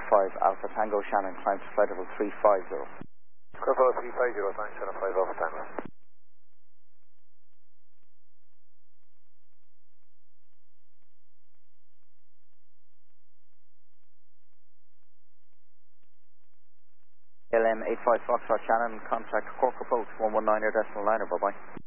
5 Alpha Tango Shannon, climb to flight level 350. Bravo 350, thanks, Shannon 5 Alpha Tango. LM 85 Foxtrot Shannon, contact Cork approach 119 decimal liner, bye bye.